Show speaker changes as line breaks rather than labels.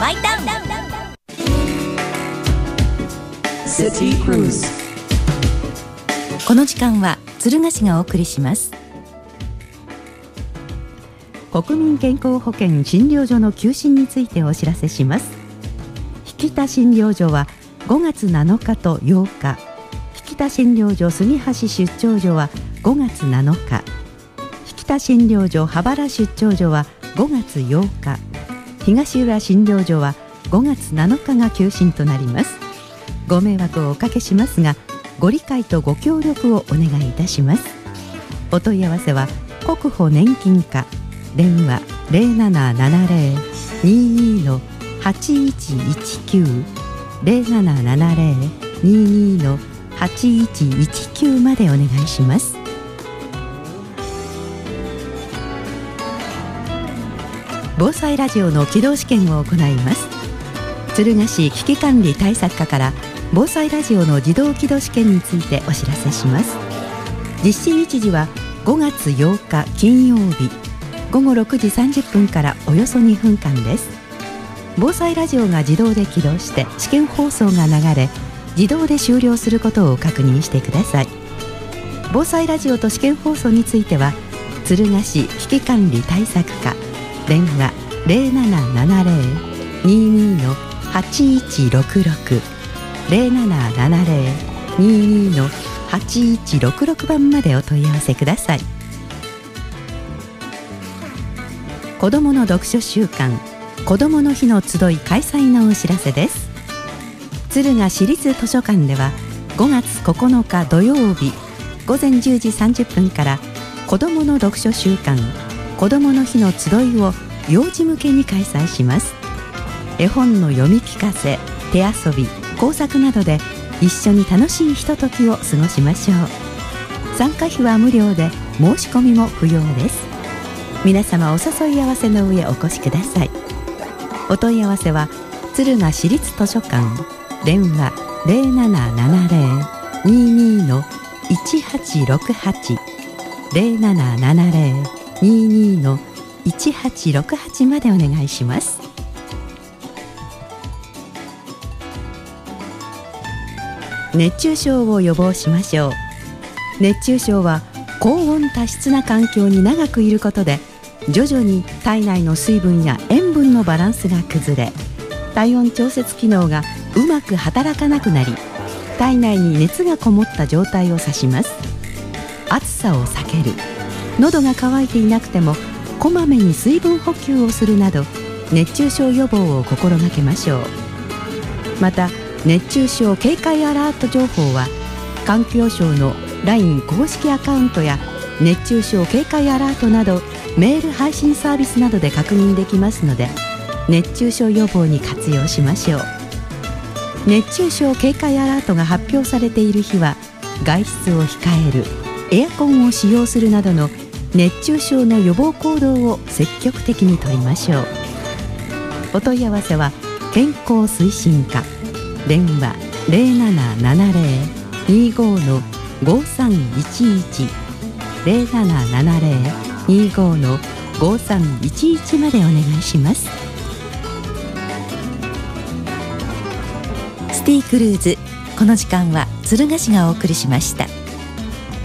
マイタウン
シティクルーズ。
この時間は鶴ヶ市がお送りします。
国民健康保険診療所の休診についてお知らせします。引田診療所は5月7日と8日、引田診療所杉橋出張所は5月7日、引田診療所羽原出張所は5月8日、東浦診療所は5月7日が休診となります。ご迷惑をおかけしますが、ご理解とご協力をお願いいたします。お問い合わせは国保年金課、電話 0770-22-8119 0770-22-8119 までお願いします。防災ラジオの起動試験を行います。鶴ヶ市危機管理対策課から防災ラジオの自動起動試験についてお知らせします。実施日時は5月8日金曜日午後6時30分からおよそ2分間です。防災ラジオが自動で起動して試験放送が流れ、自動で終了することを確認してください。防災ラジオと試験放送については鶴ヶ市危機管理対策課、電話 0770-22-8166 0770-22-8166 番までお問い合わせください。子どもの読書週間、子どもの日の集い開催のお知らせです。敦賀市立図書館では5月9日土曜日午前10時30分から子どもの読書週間、子どもの日の集いを幼児向けに開催します。絵本の読み聞かせ、手遊び、工作などで一緒に楽しいひとときを過ごしましょう。参加費は無料で申し込みも不要です。皆様お誘い合わせの上お越しください。お問い合わせは敦賀市立図書館、電話 0770-22-1868 0770-22-1868 までお願いします。熱中症を予防しましょう。熱中症は高温多湿な環境に長くいることで、徐々に体内の水分や塩分のバランスが崩れ、体温調節機能がうまく働かなくなり、体内に熱がこもった状態を指します。暑さを避ける、喉が渇いていなくてもこまめに水分補給をするなど、熱中症予防を心がけましょう。また熱中症警戒アラート情報は環境省の LINE 公式アカウントや熱中症警戒アラートなどメール配信サービスなどで確認できますので、熱中症予防に活用しましょう。熱中症警戒アラートが発表されている日は外出を控える、エアコンを使用するなどの熱中症の予防行動を積極的に取りましょう。お問い合わせは健康推進課、電話 0770-25-5311 0770-25-5311 までお願いします。
シティクルーズ、この時間は鶴ヶ市がお送りしました。